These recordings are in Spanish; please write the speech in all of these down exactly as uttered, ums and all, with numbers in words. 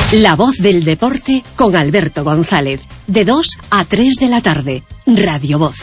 La voz del deporte con Alberto González, de dos a tres de la tarde, Radio Voz.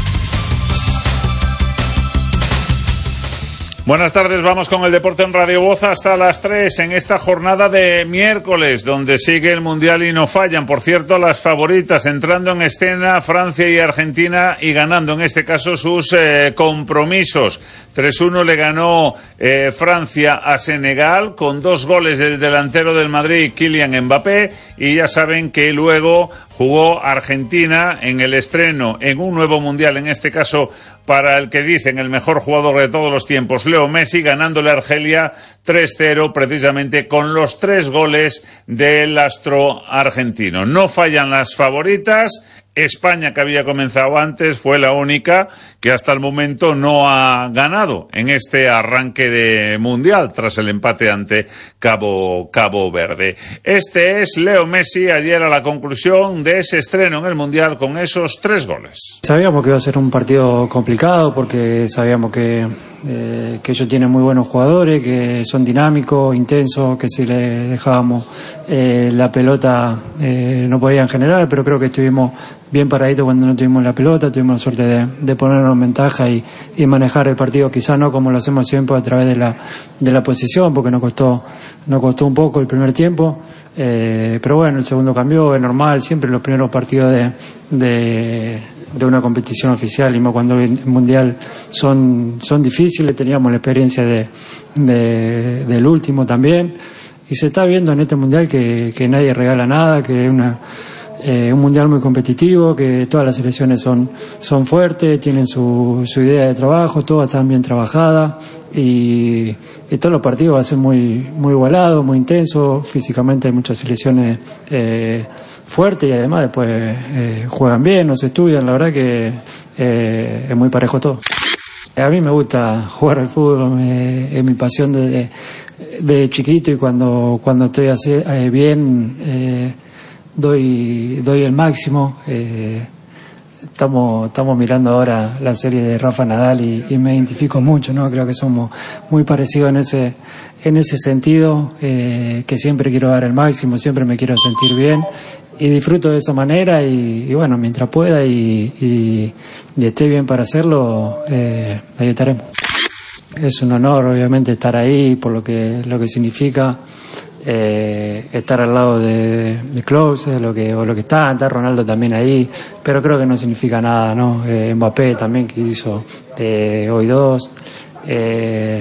Buenas tardes, vamos con el deporte en Radio Voz hasta las tres en esta jornada de miércoles, donde sigue el Mundial y no fallan. Por cierto, las favoritas entrando en escena, Francia y Argentina, y ganando en este caso sus eh, compromisos. tres uno le ganó eh, Francia a Senegal con dos goles del delantero del Madrid, Kylian Mbappé, y ya saben que luego jugó Argentina en el estreno en un nuevo Mundial, en este caso para el que dicen el mejor jugador de todos los tiempos, Leo Messi, ganándole a Argelia tres cero, precisamente con los tres goles del astro argentino. No fallan las favoritas. España, que había comenzado antes, fue la única que hasta el momento no ha ganado en este arranque de Mundial tras el empate ante Cabo, Cabo Verde. Este es Leo Messi ayer a la conclusión de ese estreno en el Mundial con esos tres goles. Sabíamos que iba a ser un partido complicado porque sabíamos que, eh, que ellos tienen muy buenos jugadores, que son dinámicos, intensos, que si le dejábamos eh, la pelota eh, no podían generar, pero creo que estuvimos bien paradito cuando no tuvimos la pelota, tuvimos la suerte de, de ponernos en ventaja y, y manejar el partido, quizá no como lo hacemos siempre a través de la, de la posición, porque nos costó, nos costó un poco el primer tiempo, eh, pero bueno, el segundo cambió, es normal, siempre los primeros partidos de, de, de una competición oficial, y más cuando el Mundial son, son difíciles, teníamos la experiencia de, de, del último también, y se está viendo en este Mundial que, que nadie regala nada, que es una Eh, un mundial muy competitivo, que todas las selecciones son, son fuertes, tienen su, su idea de trabajo, todas están bien trabajadas, y, y todos los partidos van a ser muy, muy igualados, muy intensos. Físicamente hay muchas selecciones eh, fuertes, y además después eh, juegan bien, no se estudian. La verdad que eh, es muy parejo todo. A mí me gusta jugar al fútbol, eh, es mi pasión desde, desde chiquito, y cuando, cuando estoy así, eh, bien eh, doy doy el máximo. Eh, estamos estamos mirando ahora la serie de Rafa Nadal y, y me identifico mucho, ¿no? Creo que somos muy parecidos en ese en ese sentido, eh, que siempre quiero dar el máximo, siempre me quiero sentir bien y disfruto de esa manera, y, y bueno, mientras pueda y, y, y esté bien para hacerlo, eh, ahí estaremos. Es un honor, obviamente, estar ahí por lo que lo que significa. Eh, estar al lado de, de Klose, lo que, o lo que está, está Ronaldo también ahí, pero creo que no significa nada, ¿no? Eh, Mbappé también, que hizo eh, hoy dos. Eh,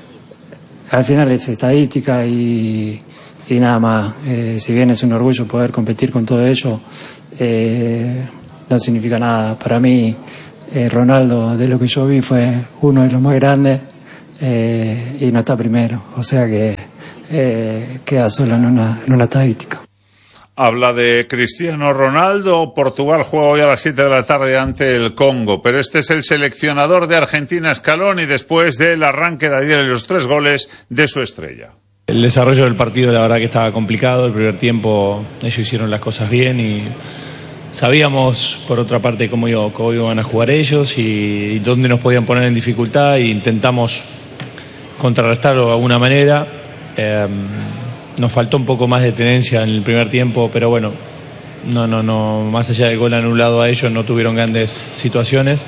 al final es estadística y, y nada más. Eh, si bien es un orgullo poder competir con todo ello, eh, no significa nada. Para mí, eh, Ronaldo, de lo que yo vi, fue uno de los más grandes, eh, y no está primero, o sea que Eh, queda solo en una, en una estadística. Habla de Cristiano Ronaldo. Portugal juega hoy a las siete de la tarde ante el Congo, pero este es el seleccionador de Argentina, Scaloni, después del arranque de ayer y los tres goles de su estrella. El desarrollo del partido, la verdad que estaba complicado. El primer tiempo ellos hicieron las cosas bien y sabíamos, por otra parte, cómo, iba, cómo iban a jugar ellos y, y dónde nos podían poner en dificultad, e intentamos contrarrestarlo de alguna manera. Eh, nos faltó un poco más de tenencia en el primer tiempo, pero bueno, no, no, no, más allá del gol anulado a ellos, no tuvieron grandes situaciones.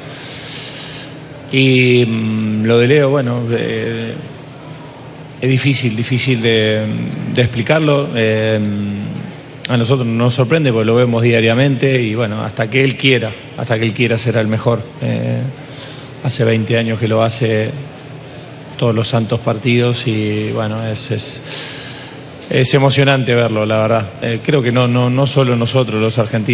Y mmm, lo de Leo, bueno, eh, es difícil, difícil de, de explicarlo. Eh, a nosotros nos sorprende porque lo vemos diariamente, y bueno, hasta que él quiera, hasta que él quiera será el mejor. Eh, hace veinte años que lo hace todos los santos partidos, y bueno, es, es, es emocionante verlo, la verdad. Eh, creo que no, no, no solo nosotros los argentinos.